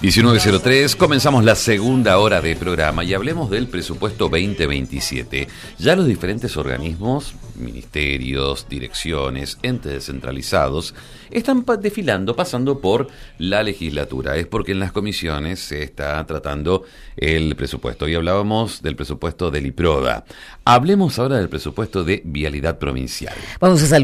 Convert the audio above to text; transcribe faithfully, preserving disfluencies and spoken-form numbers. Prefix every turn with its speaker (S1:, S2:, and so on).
S1: diecinueve cero tres, comenzamos la segunda hora de programa y hablemos del presupuesto veinte veintisiete. Ya los diferentes organismos, ministerios, direcciones, entes descentralizados, están pa- desfilando, pasando por la legislatura. Es porque en las comisiones se está tratando el presupuesto. Y hablábamos del presupuesto del IPRODA. Hablemos ahora del presupuesto de Vialidad Provincial.
S2: Vamos a saludar